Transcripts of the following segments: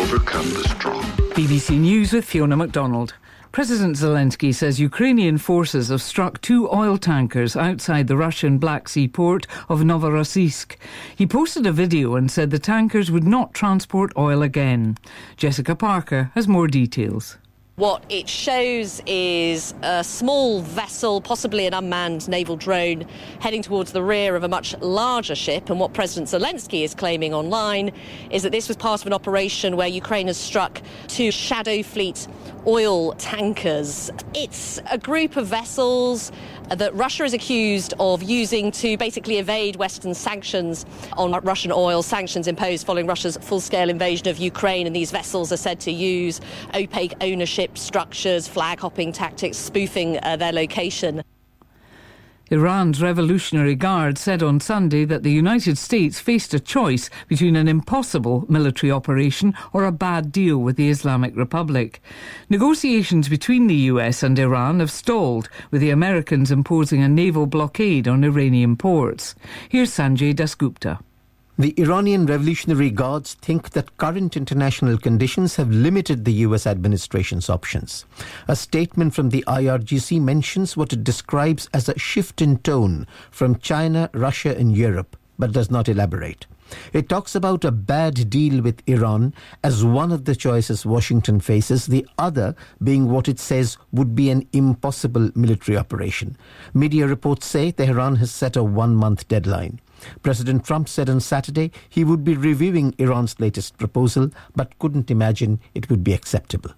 overcome the strong. BBC News with Fiona MacDonald. President Zelensky says Ukrainian forces have struck 2 oil tankers outside the Russian Black Sea port of Novorossiysk. He posted a video and said the tankers would not transport oil again. Jessica Parker has more details. What it shows is a small vessel, possibly an unmanned naval drone, heading towards the rear of a much larger ship. And what President Zelensky is claiming online is that this was part of an operation where Ukraine has struck 2 Shadow Fleet oil tankers. It's a group of vessels that Russia is accused of using to basically evade Western sanctions on Russian oil, sanctions imposed following Russia's full-scale invasion of Ukraine. And these vessels are said to use opaque ownership structures, flag-hopping tactics, spoofing their location. Iran's Revolutionary Guard said on Sunday that the United States faced a choice between an impossible military operation or a bad deal with the Islamic Republic. Negotiations between the US and Iran have stalled, with the Americans imposing a naval blockade on Iranian ports. Here's Sanjay Dasgupta. The Iranian Revolutionary Guards think that current international conditions have limited the US administration's options. A statement from the IRGC mentions what it describes as a shift in tone from China, Russia and Europe, but does not elaborate. It talks about a bad deal with Iran as one of the choices Washington faces, the other being what it says would be an impossible military operation. Media reports say Tehran has set a 1-month deadline. President Trump said on Saturday he would be reviewing Iran's latest proposal, but couldn't imagine it would be acceptable.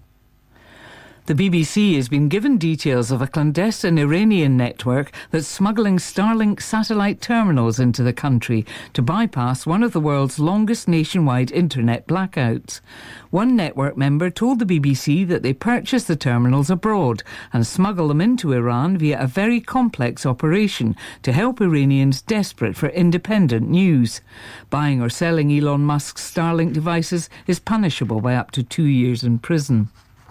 The BBC has been given details of a clandestine Iranian network that's smuggling Starlink satellite terminals into the country to bypass one of the world's longest nationwide internet blackouts. One network member told the BBC that they purchase the terminals abroad and smuggle them into Iran via a very complex operation to help Iranians desperate for independent news. Buying or selling Elon Musk's Starlink devices is punishable by up to 2 years in prison.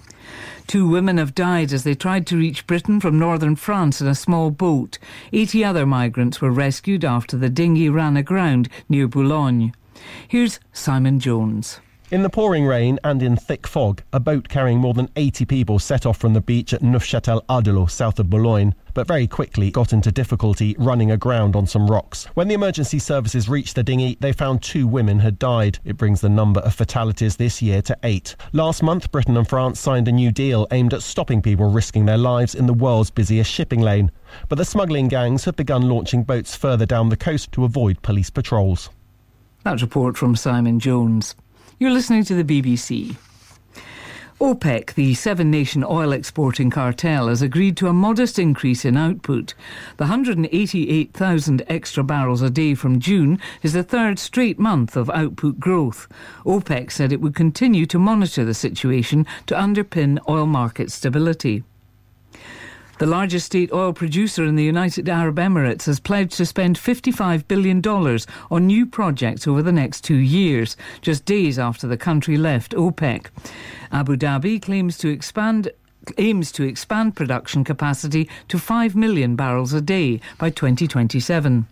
2 women have died as they tried to reach Britain from northern France in a small boat. 80 other migrants were rescued after the dinghy ran aground near Boulogne. Here's Simon Jones. In the pouring rain and in thick fog, a boat carrying more than 80 people set off from the beach at Neufchâtel-Ardelot, south of Boulogne, but very quickly got into difficulty running aground on some rocks. When the emergency services reached the dinghy, they found 2 women had died. It brings the number of fatalities this year to 8. Last month, Britain and France signed a new deal aimed at stopping people risking their lives in the world's busiest shipping lane. But the smuggling gangs have begun launching boats further down the coast to avoid police patrols. That report from Simon Jones. You're listening to the BBC. OPEC, the 7-nation oil exporting cartel, has agreed to a modest increase in output. The 188,000 extra barrels a day from June is the 3rd straight month of output growth. OPEC said it would continue to monitor the situation to underpin oil market stability. The largest state oil producer in the United Arab Emirates has pledged to spend $55 billion on new projects over the next 2 years, just days after the country left OPEC. Abu Dhabi aims to expand production capacity to 5 million barrels a day by 2027.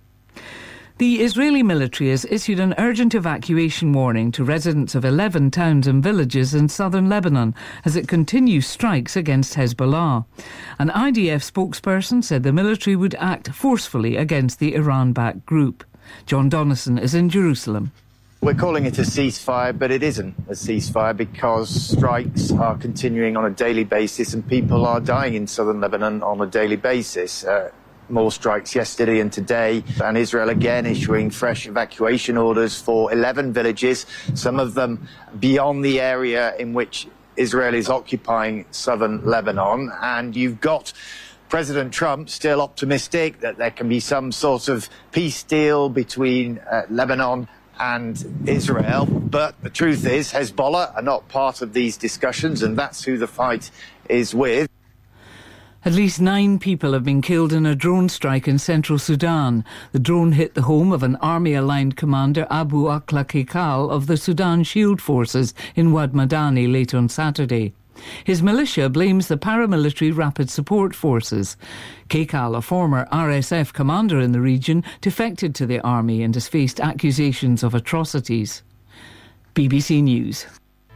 The Israeli military has issued an urgent evacuation warning to residents of 11 towns and villages in southern Lebanon as it continues strikes against Hezbollah. An IDF spokesperson said the military would act forcefully against the Iran-backed group. John Donnison is in Jerusalem. We're calling it a ceasefire, but it isn't a ceasefire because strikes are continuing on a daily basis and people are dying in southern Lebanon on a daily basis. More strikes yesterday and today, and Israel again issuing fresh evacuation orders for 11 villages, some of them beyond the area in which Israel is occupying southern Lebanon. And you've got President Trump still optimistic that there can be some sort of peace deal between Lebanon and Israel. But the truth is Hezbollah are not part of these discussions, and that's who the fight is with. At least 9 people have been killed in a drone strike in central Sudan. The drone hit the home of an army-aligned commander, Abu Akla Kekal, of the Sudan Shield Forces in Wad Madani late on Saturday. His militia blames the paramilitary Rapid Support Forces. Kekal, a former RSF commander in the region, defected to the army and has faced accusations of atrocities. BBC News.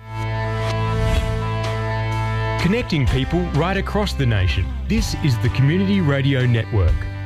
Connecting people right across the nation. This is the Community Radio Network.